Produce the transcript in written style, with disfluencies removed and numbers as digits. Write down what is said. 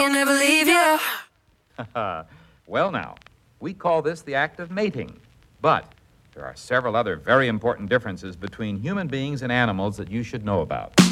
me and never leave you. Well, now, we call this the act of mating. But there are several other very important differences between human beings and animals that you should know about.